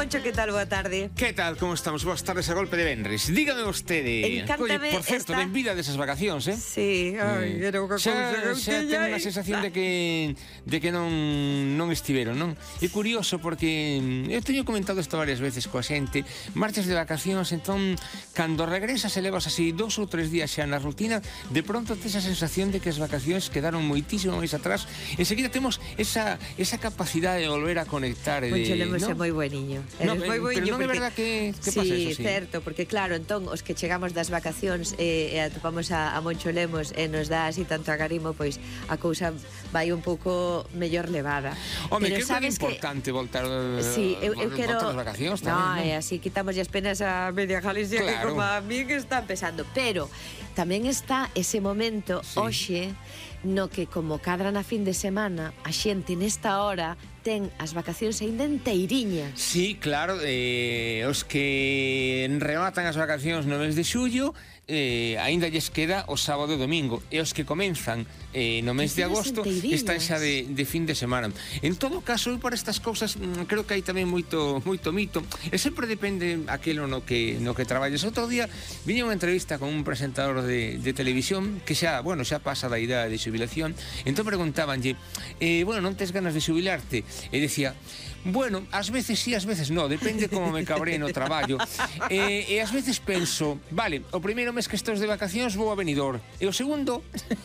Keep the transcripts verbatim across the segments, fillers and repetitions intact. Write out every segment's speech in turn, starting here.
Moncho, que tal? Boa tarde. Que tal, como estamos? Boas tardes a golpe de venres. Dígame vostede. Encántame. Oye, por certo, esta... ben vida desas vacacións, eh? Sí, ai, era unha cousa que eu xa tiña ten unha sensación de que de que non non estiveron, non? É curioso porque eu teño comentado isto varias veces coa xente. Marchas de vacacións, entón cando regresas e levas así dous ou tres días xa na rutina, de pronto tes a sensación de que as vacacións quedaron moitísimo máis atrás. Enseguida temos esa esa capacidade de volver a conectar e de, Moncho Lemos ¿no? é moi bueniño. No, Eres moi bueniño. pero non é porque... verdad que, que sí, pasa eso, sí. certo, porque claro, entón os que chegamos das vacacións e, e atopamos a, a Moncho Lemos e nos dá así tanto agarimo, pois a cousa vai un pouco mellor levada. Home, pero que é importante que... voltar sí, eu, eu quero... voltar das vacacións tamén, tamén, no, e así quitamos as penas a media Galicia, claro, que como a mí que están pesando. Pero tamén está ese momento, sí, hoxe, no que como cadra na fin de semana a xente nesta hora ten as vacacións aínda enteiriñas. Sí, claro, eh, os que rematan as vacacións no mes de xullo eh, aínda lles queda o sábado e domingo, e os que comenzan eh, no mes de agosto están xa de, de fin de semana. En todo caso, eu para estas cousas mm, creo que hai tamén moito moito mito, e sempre depende aquilo no que no que traballes. Outro día viña unha entrevista con un presentador de, de televisión que xa, bueno, xa pasa da idade de xubilación. Entón preguntábanlle, eh, bueno, non tes ganas de xubilarte? E decía, bueno, ás veces sí, ás veces no, depende como me cabré no traballo. E, e ás veces penso, vale, o primeiro mes que estou de vacacións vou a Benidorm, e o segundo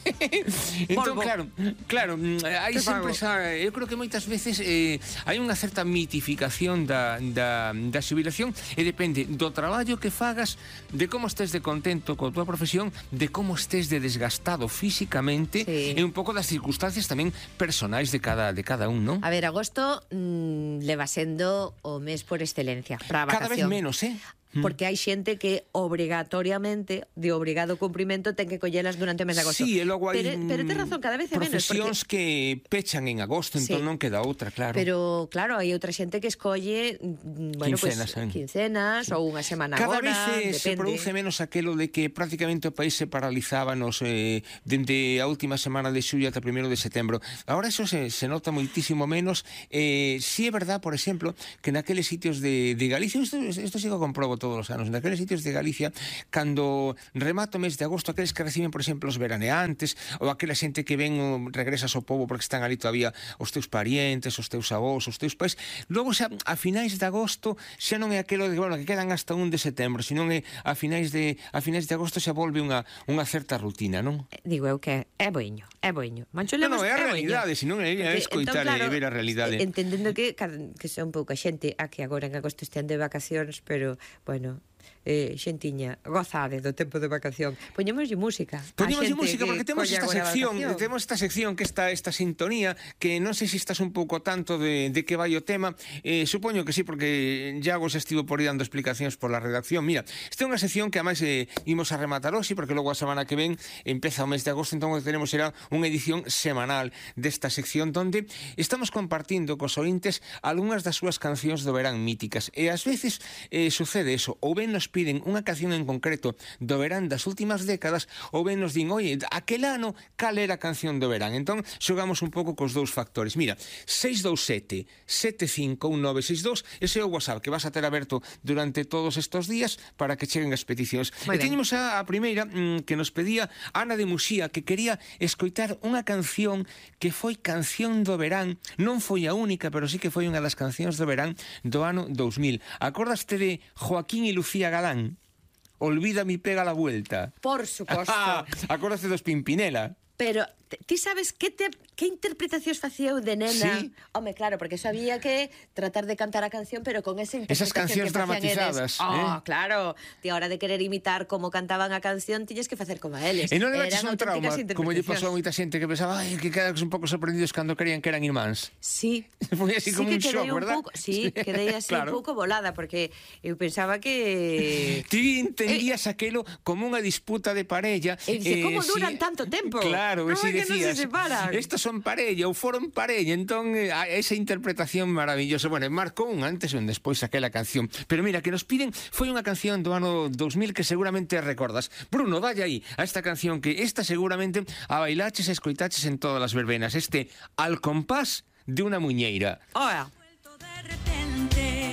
entón, claro, claro, hai sempre esa, eu creo que moitas veces eh, hai unha certa mitificación da, da, da xubilación, e depende do traballo que fagas, de como estés de contento coa tua profesión, de como estés de desgastado físicamente, sí, e un pouco das circunstancias tamén personais de cada, de cada un, non? A ver, agosto mmm, leva sendo o mes por excelencia para a vacación. Cada vez menos, eh? Porque hai xente que obrigatoriamente, de obrigado cumprimento, ten que collelas durante o mes de agosto. Sí, e logo hai pero, pero ten razón, cada vez é menos. Profesións porque... que pechan en agosto, entón sí, non queda outra, claro. Pero, claro, hai outra xente que escolle bueno, quincenas, pues, eh? quincenas ou unha semana cada agora. Cada vez se depende. produce menos aquelo de que prácticamente o país se paralizaba nos, eh, dende a última semana de xullo ata primeiro de setembro. Ahora eso se, se nota moitísimo menos. Eh, si é verdad, por exemplo, que naqueles sitios de, de Galicia, isto, isto sí que comprobo todos os anos, naqueles sitios de Galicia, cando remata o mes de agosto, aqueles que reciben, por exemplo, os veraneantes, ou aquela xente que ven o regresas ao pobo porque están ali todavía os teus parientes, os teus avós, os teus pais, logo xa a finais de agosto xa non é aquelo de, bueno, que quedan hasta un de setembro, senón é a finais de a finais de agosto xa volve unha unha certa rutina, non? Digo eu que é boiño, é boiño. Mancho Lemos, non, non, é a realidade, senón é a escoitar entón, claro, e ver a realidade. Entendendo que que son un pouco a xente a que agora en agosto estean de vacacións, pero, bueno, eh, xentiña, gozade do tempo de vacación. Poñémoslle música. Poñémoslle música porque temos esta sección, temos esta sección que está esta sintonía que non sei se estás un pouco tanto de, de que vai o tema. Eh, supoño que sí, porque Iago se estivo por aí dando explicacións por la redacción. Mira, esta é unha sección que ademais eh, imos a rematar hoxe, porque logo a semana que ven empeza o mes de agosto, entón o que tenemos será unha edición semanal desta sección donde estamos compartindo cos ointes algunhas das súas cancións do verán míticas. E ás veces eh, sucede eso, ou ben nos piden unha canción en concreto do verán das últimas décadas, ou ben nos din, oye, aquel ano, cal era a canción do verán? Entón, xogamos un pouco cos dous factores. Mira, seis dous sete, sete cinco un nove seis dous, ese é o WhatsApp que vas a ter aberto durante todos estos días para que cheguen as peticións. E teñemos a, a primeira mmm, que nos pedía Ana de Muxía, que quería escoitar unha canción que foi canción do verán, non foi a única, pero sí que foi unha das cancións do verán do ano dous mil. Acordaste de Joaquín y Lucía Galán? Olvida mi pega la vuelta. Por suposto. Acordaste dos Pimpinela? Pero ti sabes que te que interpretacións facía eu de nena? Sí. Home, claro, porque eso había que tratar de cantar a canción, pero con esa interpretación. Esas cancións que dramatizadas, eles. eh? Oh, claro. Ti a hora de querer imitar como cantaban a canción, tiñes que facer como a eles. E non levaches un trauma, como lle pasou a moita xente que pensaba, ai, que quedas un pouco sorprendidos cando creían que eran irmáns. Sí. Foi así sí como un shock, un verdad? Pouco, sí, quedei así claro, un pouco volada, porque eu pensaba que... Ti entendías eh, aquelo como unha disputa de parella. E dice, eh, como duran si... tanto tempo? Claro, e si decías, no estos son parella ou foron parella, entón eh, esa interpretación maravillosa. Bueno, marcou un antes e un despois aquela canción. Pero mira, que nos piden, foi unha canción do ano dous mil que seguramente recordas. Bruno, dalle aí a esta canción que esta seguramente a bailaches e escoitaches en todas as verbenas. Este Al compás de unha muñeira. Oa.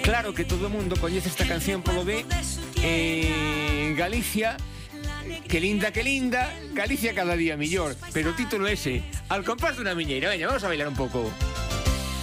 Claro que todo o mundo coñece esta canción polo de eh, Galicia, que linda, que linda, Galicia cada día millor. Pero o título ese, Al compás dunha miñeira. Veña, vamos a bailar un pouco.